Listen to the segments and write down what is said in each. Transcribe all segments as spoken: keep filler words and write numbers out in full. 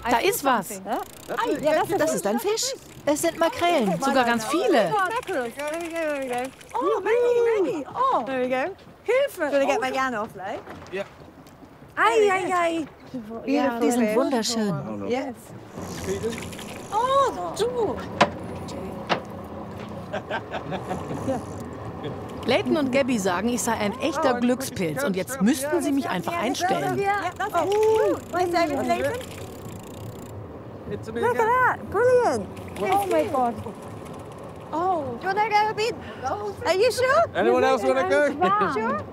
Da ist was. Das ist ein Fisch. Es sind Makrelen, sogar ganz viele. Oh, Maggie, Maggie. Oh, there we go. Hilfe. Will I get my yarn off, like? Yeah. Ei, ei, ei. Die sind wunderschön. Yes. Oh, du. Layton und Gabby sagen, ich sei ein echter Glückspilz und jetzt müssten sie mich einfach einstellen. Oh, my favorite Nathan. Look at that. Brilliant. Oh my God. Oh. Do you want to go a bit? Are you sure? Anyone else want to go? Sure?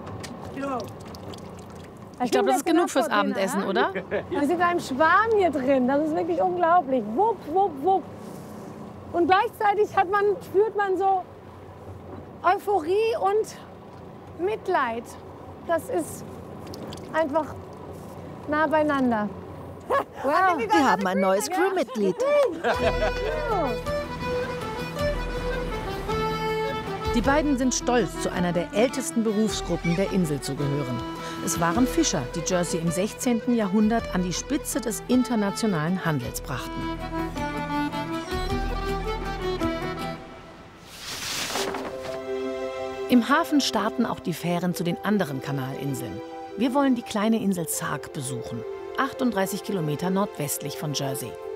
Ich glaube, das ist genug fürs Abendessen, oder? Wir sind in einem Schwarm hier drin. Das ist wirklich unglaublich. Wupp, wupp, wupp. Und gleichzeitig hat man, spürt man so Euphorie und Mitleid. Das ist einfach nah beieinander. Wow, wir haben ein neues Crewmitglied. Die beiden sind stolz, zu einer der ältesten Berufsgruppen der Insel zu gehören. Es waren Fischer, die Jersey im sechzehnten Jahrhundert an die Spitze des internationalen Handels brachten. Im Hafen starten auch die Fähren zu den anderen Kanalinseln. Wir wollen die kleine Insel Sark besuchen, achtunddreißig Kilometer nordwestlich von Jersey.